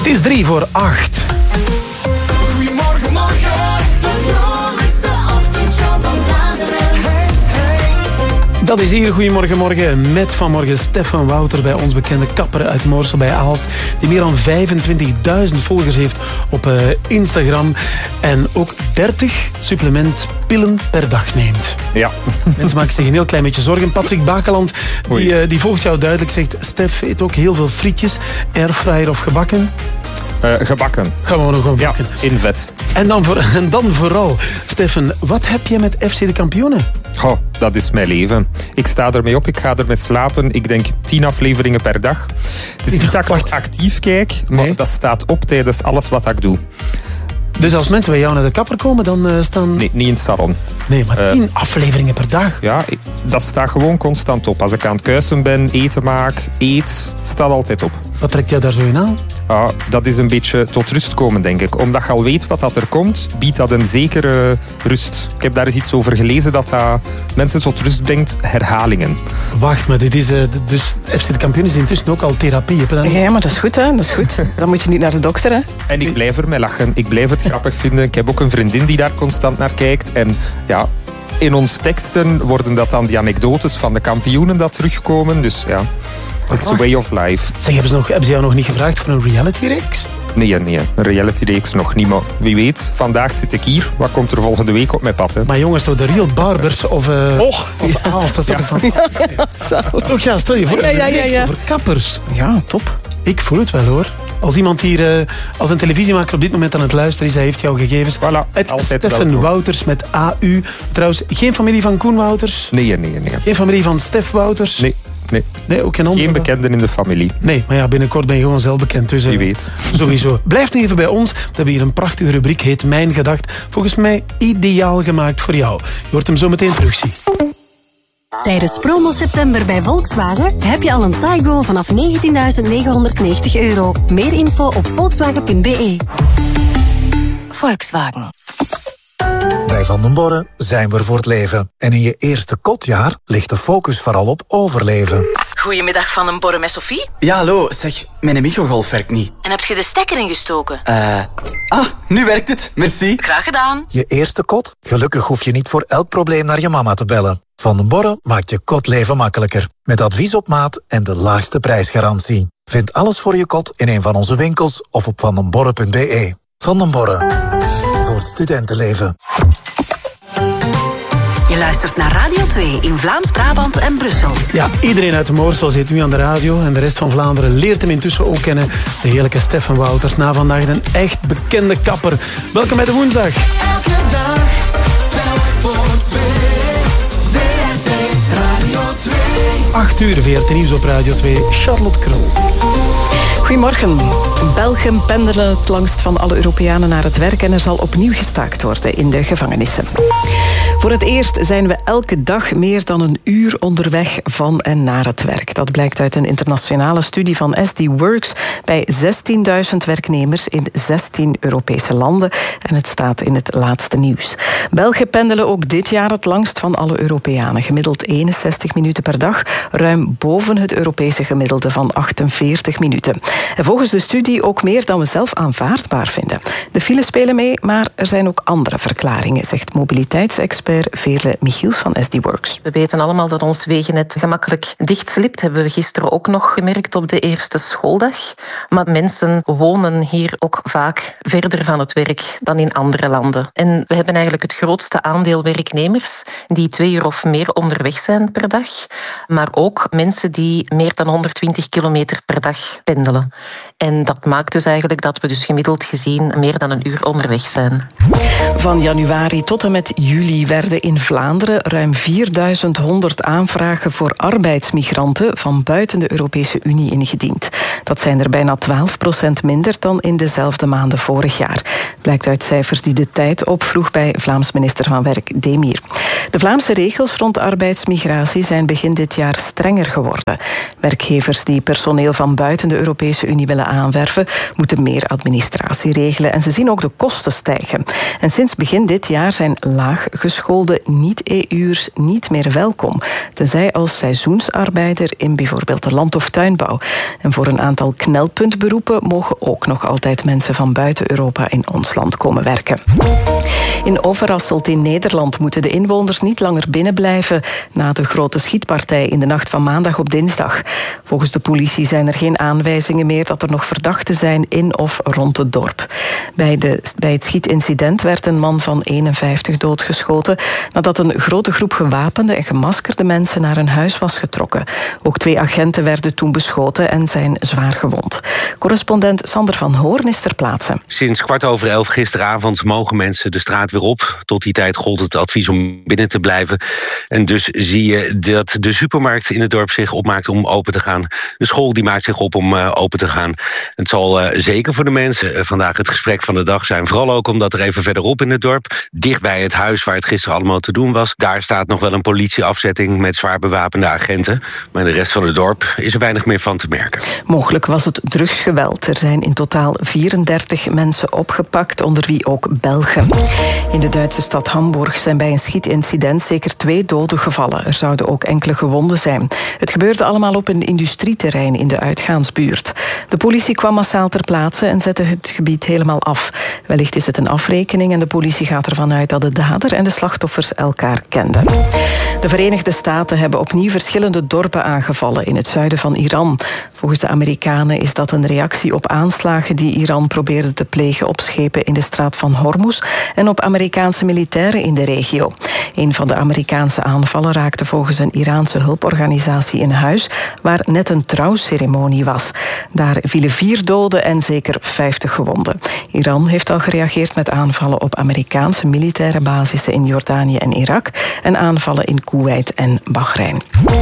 Het is 7:03. Goedemorgen, morgen. De vrolijkste ochtendshow van Vlaanderen. Hey, hey. Dat is hier Goedemorgen, morgen. Met vanmorgen Stefan Wouter bij ons bekende kapper uit Moorsel bij Aalst. Die meer dan 25.000 volgers heeft op Instagram. En ook 30 supplementpillen per dag neemt. Ja. Mensen maken zich een heel klein beetje zorgen. Patrick Bakeland, die volgt jou duidelijk. Zegt, Stef eet ook heel veel frietjes. Airfryer of gebakken? Gebakken. Gaan we nog gewoon bakken. Ja, in vet. En dan vooral, Stefan, wat heb je met FC de Kampioenen? Goh, dat is mijn leven. Ik sta ermee op, ik ga ermee slapen. Ik denk 10 afleveringen per dag. Het is niet dat ik actief kijk, maar dat staat op tijdens alles wat ik doe. Dus als mensen bij jou naar de kapper komen, dan staan... Nee, niet in het salon. Nee, maar 10 afleveringen per dag? Ja, dat staat gewoon constant op. Als ik aan het kuisen ben, eten maak, het staat altijd op. Wat trekt jou daar zo in aan? Dat is een beetje tot rust komen, denk ik. Omdat je al weet wat dat er komt, biedt dat een zekere rust. Ik heb daar eens iets over gelezen dat mensen tot rust brengt, herhalingen. Wacht, maar dit is... dus FC de Kampioenen is intussen ook al therapie. Ja, maar dat is goed, hè? Dat is goed. Dan moet je niet naar de dokter, hè? En ik blijf ermee lachen. Ik blijf het grappig vinden. Ik heb ook een vriendin die daar constant naar kijkt. En ja, in ons teksten worden dat dan die anekdotes van de kampioenen dat terugkomen. Dus ja, it's a way of life. Zeg, hebben ze jou nog niet gevraagd voor een reality-reeks? Nee, een reality-reeks nog niet. Maar wie weet, vandaag zit ik hier. Wat komt er volgende week op mijn pad? Hè? Maar jongens, toch de Real Barbers of Aalst, dat is toch van... Toch ja, stel je voor, een over kappers. Ja, top. Ik voel het wel, hoor. Als iemand hier, als een televisiemaker op dit moment aan het luisteren is, hij heeft jouw gegevens. Voilà, het Stefan Wouters met AU. Trouwens, geen familie van Koen Wouters? Nee. Geen familie van Stef Wouters? Nee, ook geen andere. Geen bekenden in de familie. Nee, maar ja, binnenkort ben je gewoon zelf bekend. Dus, wie weet. Sowieso. Blijf nu even bij ons. We hebben hier een prachtige rubriek, heet Mijn Gedacht. Volgens mij ideaal gemaakt voor jou. Je hoort hem zo meteen terugzien. Tijdens promo september bij Volkswagen heb je al een Taygo vanaf €19.990. Meer info op volkswagen.be. Volkswagen. Bij Van den Borre zijn we er voor het leven. En in je eerste kotjaar ligt de focus vooral op overleven. Goedemiddag, Van den Borre met Sophie. Ja, hallo. Zeg, mijn microgolf werkt niet. En heb je de stekker ingestoken? Nu werkt het. Merci. Graag gedaan. Je eerste kot? Gelukkig hoef je niet voor elk probleem naar je mama te bellen. Van den Borre maakt je kotleven makkelijker. Met advies op maat en de laagste prijsgarantie. Vind alles voor je kot in een van onze winkels of op vandenborre.be. Van den Borre. Voor het studentenleven. Je luistert naar Radio 2 in Vlaams-Brabant en Brussel. Ja, iedereen uit de Moorsel zit nu aan de radio en de rest van Vlaanderen leert hem intussen ook kennen. De heerlijke Stefan Wouters, na vandaag een echt bekende kapper. Welkom bij de woensdag. Elke dag, telk voor 2. VRT Radio 2. 8 uur, VRT Nieuws op Radio 2. Charlotte Krul. Goedemorgen. Belgen pendelen het langst van alle Europeanen naar het werk en er zal opnieuw gestaakt worden in de gevangenissen. Voor het eerst zijn we elke dag meer dan een uur onderweg van en naar het werk. Dat blijkt uit een internationale studie van SD Works bij 16.000 werknemers in 16 Europese landen. En het staat in het laatste nieuws. Belgen pendelen ook dit jaar het langst van alle Europeanen. Gemiddeld 61 minuten per dag, ruim boven het Europese gemiddelde van 48 minuten. En volgens de studie ook meer dan we zelf aanvaardbaar vinden. De files spelen mee, maar er zijn ook andere verklaringen, zegt mobiliteitsexpert Veerle Michiels van SD Works. We weten allemaal dat ons wegennet gemakkelijk dichtslipt. Hebben we gisteren ook nog gemerkt op de eerste schooldag. Maar mensen wonen hier ook vaak verder van het werk dan in andere landen. En we hebben eigenlijk het grootste aandeel werknemers die 2 uur of meer onderweg zijn per dag. Maar ook mensen die meer dan 120 kilometer per dag pendelen. En dat maakt dus eigenlijk dat we dus gemiddeld gezien meer dan een uur onderweg zijn. Van januari tot en met juli werden in Vlaanderen ruim 4100 aanvragen voor arbeidsmigranten van buiten de Europese Unie ingediend. Dat zijn er bijna 12% minder dan in dezelfde maanden vorig jaar. Blijkt uit cijfers die De Tijd opvroeg bij Vlaams minister van Werk Demir. De Vlaamse regels rond arbeidsmigratie zijn begin dit jaar strenger geworden. Werkgevers die personeel van buiten de Europese Unie willen aanwerven, moeten meer administratie regelen en ze zien ook de kosten stijgen. En sinds begin dit jaar zijn laaggeschoolde niet-EU'ers niet meer welkom, tenzij als seizoensarbeider in bijvoorbeeld de land- of tuinbouw. En voor een aantal knelpuntberoepen mogen ook nog altijd mensen van buiten Europa in ons land komen werken. In Overasselt in Nederland moeten de inwoners niet langer binnenblijven na de grote schietpartij in de nacht van maandag op dinsdag. Volgens de politie zijn er geen aanwijzingen meer dat er nog verdachten zijn in of rond het dorp. Bij het schietincident werd een man van 51 doodgeschoten nadat een grote groep gewapende en gemaskerde mensen naar een huis was getrokken. Ook 2 agenten werden toen beschoten en zijn zwaar gewond. Correspondent Sander van Hoorn is ter plaatse. Sinds 11:15 gisteravond mogen mensen de straat weer op. Tot die tijd gold het advies om binnen te blijven. En dus zie je dat de supermarkt in het dorp zich opmaakt om open te gaan. De school die maakt zich op om open te gaan. Het zal zeker voor de mensen vandaag het gesprek van de dag zijn. Vooral ook omdat er even verderop in het dorp, dicht bij het huis waar het gisteren allemaal te doen was, daar staat nog wel een politieafzetting met zwaar bewapende agenten. Maar in de rest van het dorp is er weinig meer van te merken. Mogelijk was het drugsgeweld. Er zijn in totaal 34 mensen opgepakt, onder wie ook Belgen. In de Duitse stad Hamburg zijn bij een schietincident zeker 2 doden gevallen. Er zouden ook enkele gewonden zijn. Het gebeurde allemaal op een industrieterrein in de uitgaansbuurt. De politie kwam massaal ter plaatse en zette het gebied helemaal af. Wellicht is het een afrekening en de politie gaat ervan uit dat de dader en de slachtoffers elkaar kenden. De Verenigde Staten hebben opnieuw verschillende dorpen aangevallen in het zuiden van Iran. Volgens de Amerikanen is dat een reactie op aanslagen die Iran probeerde te plegen op schepen in de straat van Hormuz en op Amerikaanse militairen in de regio. Een van de Amerikaanse aanvallen raakte volgens een Iraanse hulporganisatie in huis waar net een trouwceremonie was. Daar vielen 4 doden en zeker 50 gewonden. Iran heeft al gereageerd met aanvallen op Amerikaanse militaire basissen in Jordanië en Irak en aanvallen in Kuwait en Bahrein.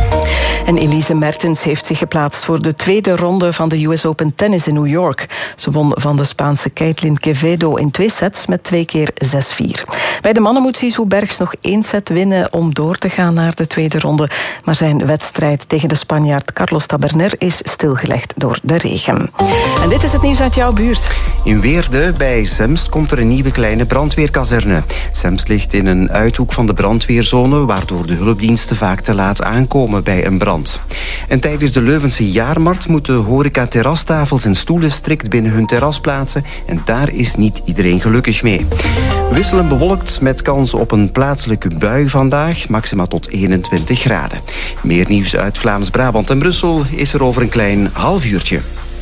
En Elise Mertens heeft zich geplaatst voor de tweede ronde van de US Open Tennis in New York. Ze won van de Spaanse Caitlin Quevedo in 2 sets met 2 keer 6-4. Bij de mannen moet Zizou Bergs nog 1 set winnen om door te gaan naar de tweede ronde. Maar zijn wedstrijd tegen de Spanjaard Carlos Taberner is stilgelegd door de regen. En dit is het nieuws uit jouw buurt. In Weerde bij Zemst komt er een nieuwe kleine brandweerkazerne. Zemst ligt in een uithoek van de brandweerzone, waardoor de hulpdiensten vaak te laat aankomen bij een brand. En tijdens de Leuvense jaarmarkt moeten horeca-terrastafels en stoelen strikt binnen hun terras plaatsen. En daar is niet iedereen gelukkig mee. Wisselen bewolkt met kans op een plaatselijke bui vandaag, maximaal tot 21 graden. Meer nieuws uit Vlaams-Brabant en Brussel is er over een klein half uurtje.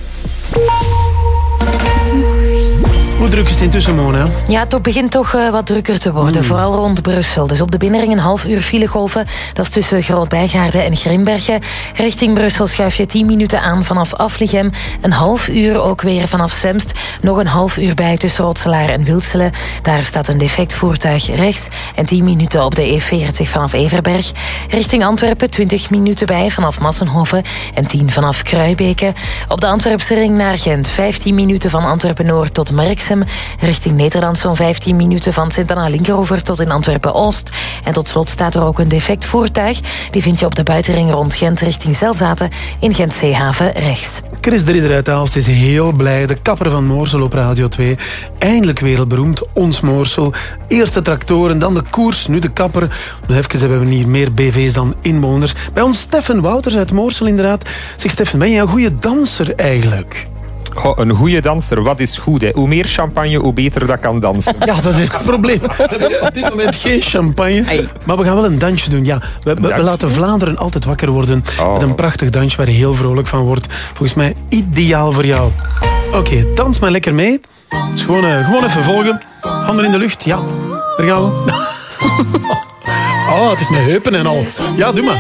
Hoe druk is het intussen, Mona? Ja, het begint toch wat drukker te worden. Vooral rond Brussel. Dus op de binnenring een half uur filegolven. Dat is tussen Groot-Bijgaarden en Grimbergen. Richting Brussel schuif je 10 minuten aan vanaf Aflichem. Een half uur ook weer vanaf Zemst. Nog een half uur bij tussen Rotselaar en Wilselen. Daar staat een defect voertuig rechts. En 10 minuten op de E40 vanaf Everberg. Richting Antwerpen 20 minuten bij vanaf Massenhoven. En 10 vanaf Kruibeke. Op de Antwerpse ring naar Gent 15 minuten van Antwerpen-Noord tot Merksem. Richting Nederland zo'n 15 minuten van Sint-Anna-Linkeroever tot in Antwerpen-Oost. En tot slot staat er ook een defect voertuig. Die vind je op de buitenring rond Gent richting Zelzaten in Gent-Zeehaven rechts. Chris de Ridder uit Aalst is heel blij. De kapper van Moorsel op Radio 2. Eindelijk wereldberoemd. Ons Moorsel. Eerst de tractoren, dan de koers, nu de kapper. Nog even hebben we hier meer BV's dan inwoners. Bij ons Steffen Wouters uit Moorsel inderdaad. Zeg Steffen, ben je een goede danser eigenlijk? Goh, een goede danser, wat is goed, hè? Hoe meer champagne, hoe beter dat kan dansen. Ja, dat is het probleem. We hebben op dit moment geen champagne. Maar we gaan wel een dansje doen. Ja, we laten Vlaanderen altijd wakker worden met een prachtig dansje waar je heel vrolijk van wordt. Volgens mij ideaal voor jou. Oké, dans maar lekker mee. Dus gewoon even volgen. Handen in de lucht. Ja, daar gaan we. Oh, het is met heupen en al. Ja, doe maar.